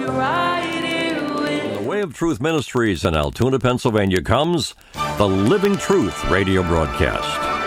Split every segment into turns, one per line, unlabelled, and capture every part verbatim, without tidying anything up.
The Way of Truth Ministries in Altoona, Pennsylvania comes the Living Truth radio broadcast.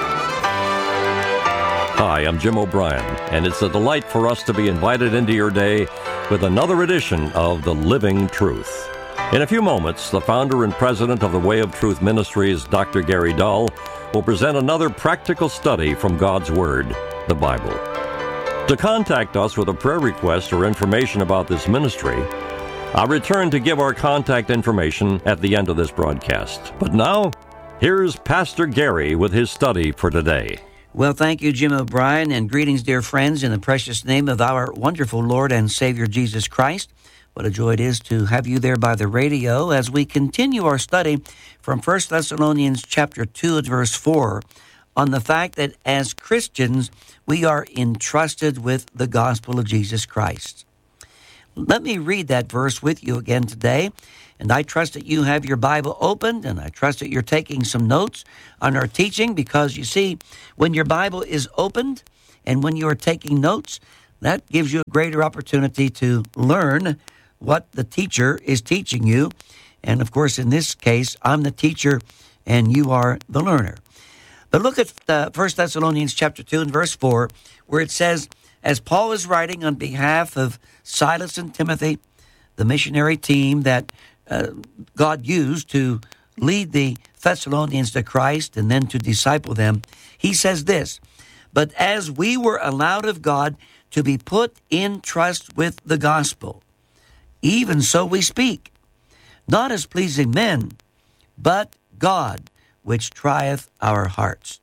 Hi, I'm Jim O'Brien, and it's a delight for us to be invited into your day with another edition of the Living Truth. In a few moments, the founder and president of the Way of Truth Ministries, Doctor Gary Dull, will present another practical study from God's Word, the Bible. To contact us with a prayer request or information about this ministry, I'll return to give our contact information at the end of this broadcast. But now, here's Pastor Gary with his study for today.
Well, thank you, Jim O'Brien, and greetings, dear friends, in the precious name of our wonderful Lord and Savior, Jesus Christ. What a joy it is to have you there by the radio as we continue our study from First Thessalonians chapter two and verse four on the fact that as Christians, we are entrusted with the gospel of Jesus Christ. Let me read that verse with you again today, and I trust that you have your Bible opened, and I trust that you're taking some notes on our teaching, because you see, when your Bible is opened and when you are taking notes, that gives you a greater opportunity to learn what the teacher is teaching you. And of course, in this case, I'm the teacher and you are the learner. But look at uh, First Thessalonians chapter two and verse four, where it says, as Paul is writing on behalf of Silas and Timothy, the missionary team that uh, God used to lead the Thessalonians to Christ and then to disciple them, he says this, but as we were allowed of God to be put in trust with the gospel, even so we speak, not as pleasing men, but God, which trieth our hearts.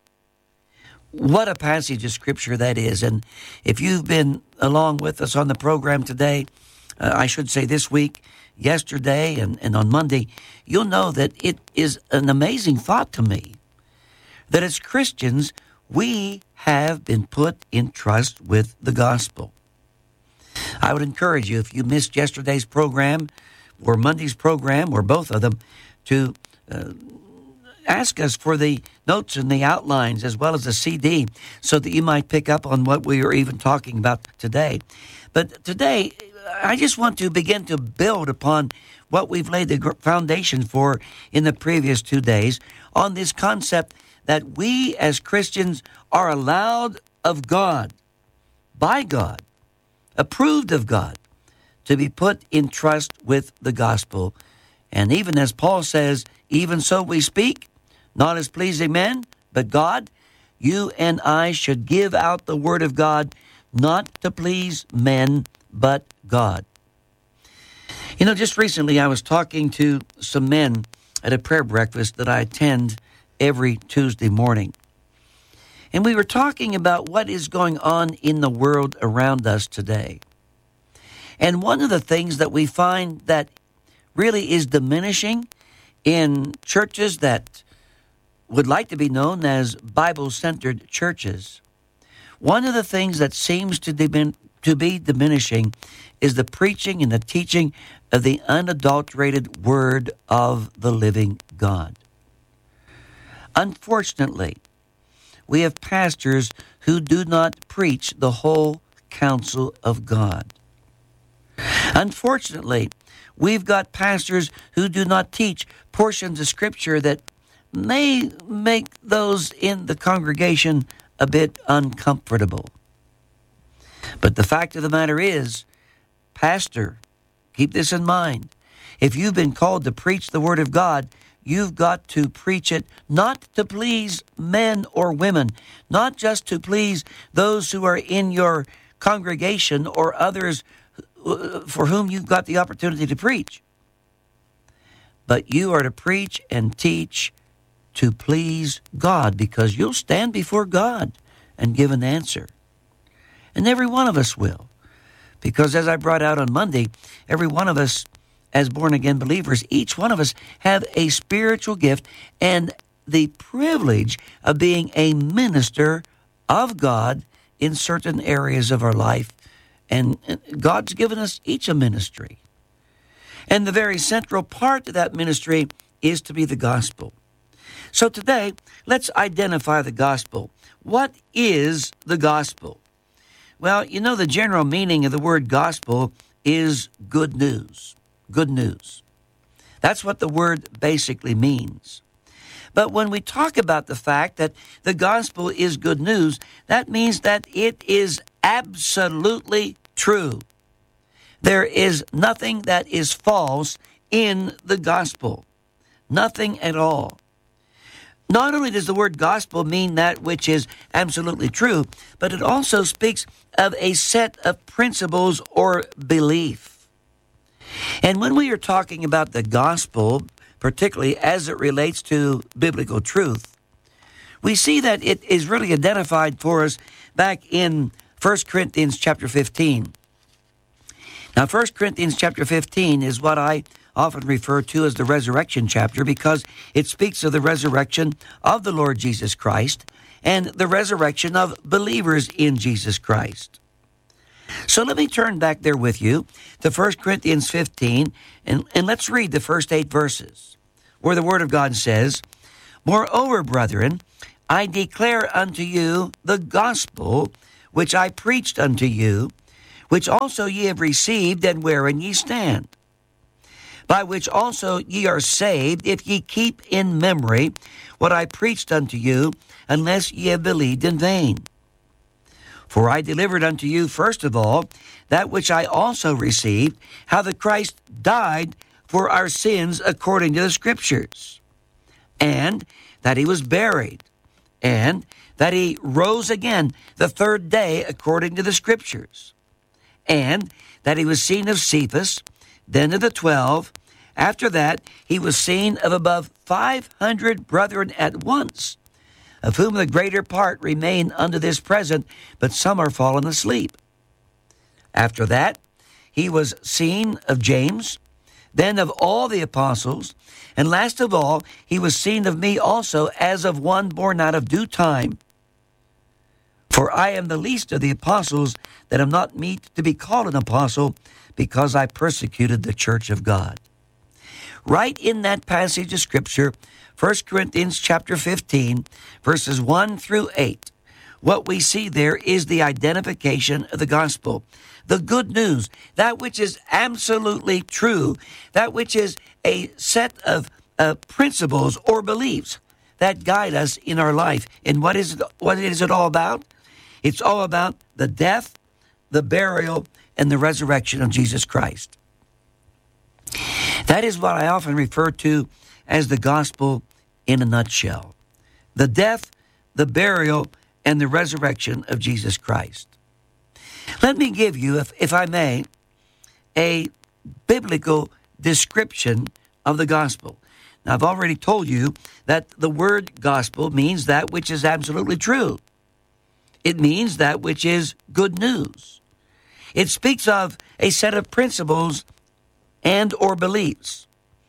What a passage of Scripture that is. And if you've been along with us on the program today, uh, I should say this week, yesterday, and, and on Monday, you'll know that it is an amazing thought to me that as Christians, we have been put in trust with the gospel. I would encourage you, if you missed yesterday's program or Monday's program or both of them, to uh, ask us for the notes and the outlines as well as the C D so that you might pick up on what we are even talking about today. But today, I just want to begin to build upon what we've laid the foundation for in the previous two days on this concept that we as Christians are allowed of God, by God, approved of God, to be put in trust with the gospel. And even as Paul says, even so we speak, not as pleasing men, but God, you and I should give out the word of God, not to please men, but God. You know, just recently I was talking to some men at a prayer breakfast that I attend every Tuesday morning. And we were talking about what is going on in the world around us today. And one of the things that we find that really is diminishing in churches that would like to be known as Bible-centered churches, one of the things that seems to, dimin- to be diminishing is the preaching and the teaching of the unadulterated Word of the living God. Unfortunately, we have pastors who do not preach the whole counsel of God. Unfortunately, we've got pastors who do not teach portions of Scripture that may make those in the congregation a bit uncomfortable. But the fact of the matter is, pastor, keep this in mind. If you've been called to preach the Word of God, you've got to preach it not to please men or women, not just to please those who are in your congregation or others for whom you've got the opportunity to preach. But you are to preach and teach to please God, because you'll stand before God and give an answer. And every one of us will. Because as I brought out on Monday, every one of us as born-again believers, each one of us have a spiritual gift and the privilege of being a minister of God in certain areas of our life. And God's given us each a ministry. And the very central part of that ministry is to be the gospel. So today, let's identify the gospel. What is the gospel? Well, you know, the general meaning of the word gospel is good news. Good news. That's what the word basically means. But when we talk about the fact that the gospel is good news, that means that it is absolutely true. There is nothing that is false in the gospel. Nothing at all. Not only does the word gospel mean that which is absolutely true, but it also speaks of a set of principles or belief. And when we are talking about the gospel, particularly as it relates to biblical truth, we see that it is really identified for us back in First Corinthians chapter fifteen. Now, First Corinthians chapter fifteen is what I often refer to as the resurrection chapter, because it speaks of the resurrection of the Lord Jesus Christ and the resurrection of believers in Jesus Christ. So let me turn back there with you to First Corinthians fifteen, and, and let's read the first eight verses, where the Word of God says, "Moreover, brethren, I declare unto you the gospel which I preached unto you, which also ye have received, and wherein ye stand, by which also ye are saved, if ye keep in memory what I preached unto you, unless ye have believed in vain. For I delivered unto you first of all that which I also received, how that Christ died for our sins according to the Scriptures, and that he was buried, and that he rose again the third day according to the Scriptures, and that he was seen of Cephas, then of the twelve. After that he was seen of above five hundred brethren at once, of whom the greater part remain unto this present, but some are fallen asleep. After that he was seen of James, then of all the apostles, and last of all he was seen of me also, as of one born out of due time. For I am the least of the apostles, that am not meet to be called an apostle, because I persecuted the church of God." Right in that passage of Scripture, First Corinthians chapter fifteen, verses one through eight, what we see there is the identification of the gospel, the good news, that which is absolutely true, that which is a set of uh, principles or beliefs that guide us in our life. And what is it, what is it all about? It's all about the death, the burial, and the resurrection of Jesus Christ. That is what I often refer to as the gospel in a nutshell. The death, the burial, and the resurrection of Jesus Christ. Let me give you, if, if I may, a biblical description of the gospel. Now, I've already told you that the word gospel means that which is absolutely true. It means that which is good news. It speaks of a set of principles and or beliefs.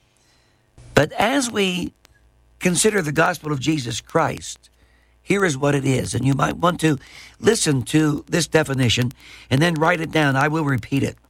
But as we consider the gospel of Jesus Christ, here is what it is. And you might want to listen to this definition and then write it down. I will repeat it.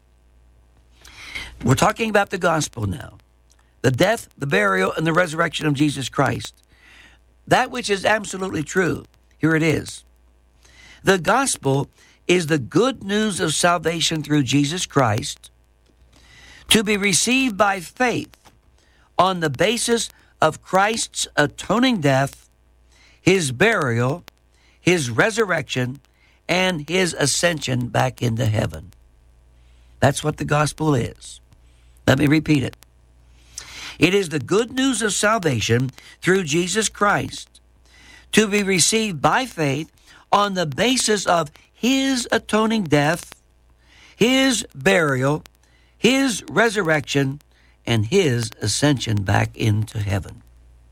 We're talking about the gospel now. The death, the burial, and the resurrection of Jesus Christ. That which is absolutely true. Here it is. The gospel is the good news of salvation through Jesus Christ, to be received by faith on the basis of Christ's atoning death, his burial, his resurrection, and his ascension back into heaven. That's what the gospel is. Let me repeat it. It is the good news of salvation through Jesus Christ, to be received by faith on the basis of his atoning death, his burial, his resurrection, and his ascension back into heaven.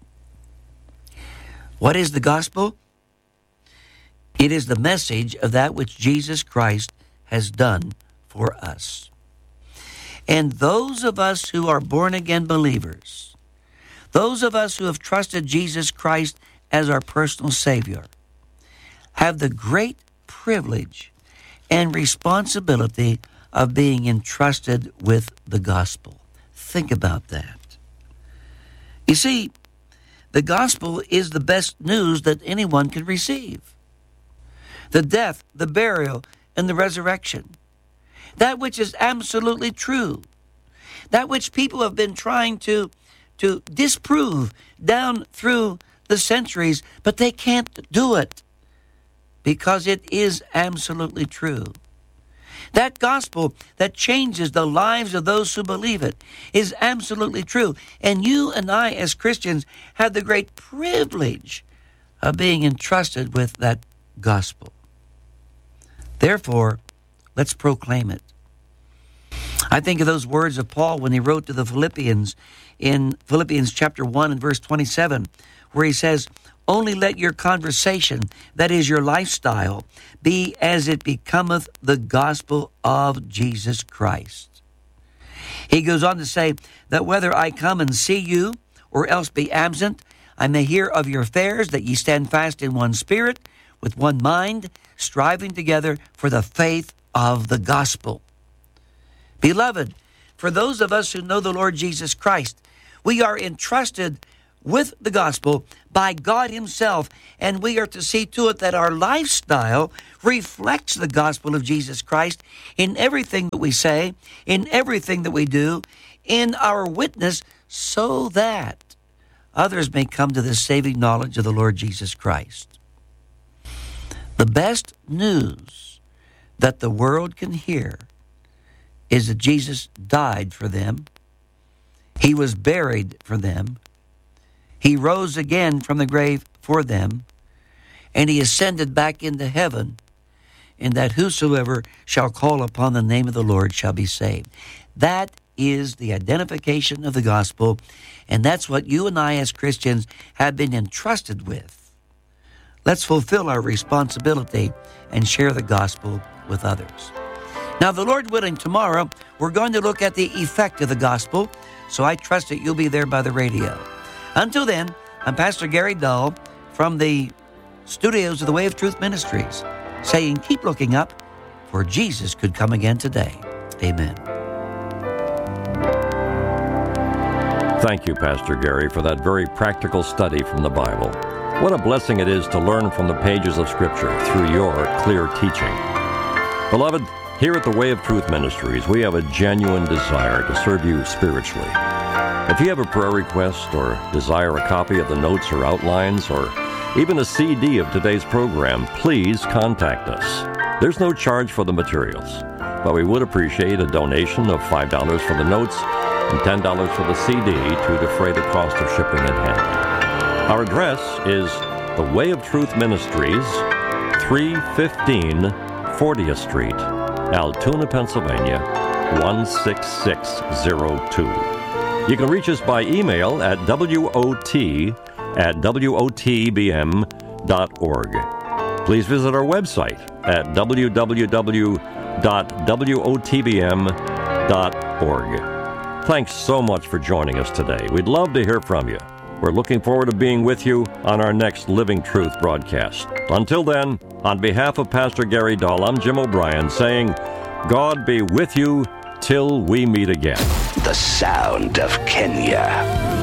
What is the gospel? It is the message of that which Jesus Christ has done for us. And those of us who are born-again believers, those of us who have trusted Jesus Christ as our personal Savior, have the great privilege and responsibility of being entrusted with the gospel. Think about that. You see, the gospel is the best news that anyone can receive. The death, the burial, and the resurrection. that which is absolutely true, that which people have been trying to, to disprove down through the centuries, but they can't do it because it is absolutely true. That gospel that changes the lives of those who believe it is absolutely true. And you and I as Christians have the great privilege of being entrusted with that gospel. Therefore, let's proclaim it. I think of those words of Paul when he wrote to the Philippians in Philippians chapter one and verse twenty-seven, where he says, "Only let your conversation, that is your lifestyle, be as it becometh the gospel of Jesus Christ." He goes on to say that whether I come and see you or else be absent, I may hear of your affairs, that ye stand fast in one spirit, with one mind, striving together for the faith of the gospel. Beloved, for those of us who know the Lord Jesus Christ, we are entrusted with the gospel by God himself, and we are to see to it that our lifestyle reflects the gospel of Jesus Christ in everything that we say, in everything that we do, in our witness, so that others may come to the saving knowledge of the Lord Jesus Christ. The best news that the world can hear is that Jesus died for them. He was buried for them. He rose again from the grave for them, and he ascended back into heaven, and that whosoever shall call upon the name of the Lord shall be saved. That is the identification of the gospel, and that's what you and I as Christians have been entrusted with. Let's fulfill our responsibility and share the gospel with others. Now, the Lord willing, tomorrow we're going to look at the effect of the gospel, so I trust that you'll be there by the radio. Until then, I'm Pastor Gary Dull from the studios of the Way of Truth Ministries, saying keep looking up, for Jesus could come again today. Amen.
Thank you, Pastor Gary, for that very practical study from the Bible. What a blessing it is to learn from the pages of Scripture through your clear teaching. Beloved, here at the Way of Truth Ministries, we have a genuine desire to serve you spiritually. If you have a prayer request or desire a copy of the notes or outlines or even a C D of today's program, please contact us. There's no charge for the materials, but we would appreciate a donation of five dollars for the notes and ten dollars for the C D to defray the cost of shipping and handling. Our address is the Way of Truth Ministries, three fifteen fortieth Street, Altoona, Pennsylvania, one six six zero two. You can reach us by email at W O T at W O T B M dot org. Please visit our website at w w w dot W O T B M dot org. Thanks so much for joining us today. We'd love to hear from you. We're looking forward to being with you on our next Living Truth broadcast. Until then, on behalf of Pastor Gary Dull, I'm Jim O'Brien saying, God be with you till we meet again.
The sound of Kenya.